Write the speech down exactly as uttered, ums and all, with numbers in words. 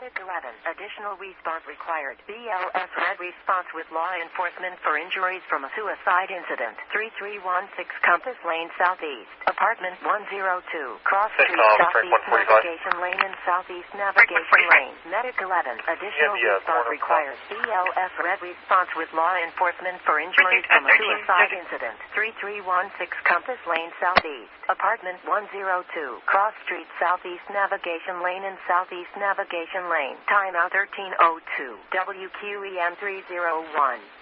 Medic eleven. Additional response required. B L S red response with law enforcement for injuries from a suicide incident. three three one six Compass Lane Southeast. Apartment one oh two. Cross Street Southeast Navigation Lane and Southeast Navigation Lane. Medic eleven. Additional Yeah, the, uh, response required. B L S red response with law enforcement for injuries from a suicide incident. three three one six Compass Lane Southeast. Apartment one oh two. Cross Street Southeast Navigation Lane and Southeast Navigation Lane. Timeout thirteen oh two. W Q E M three oh one.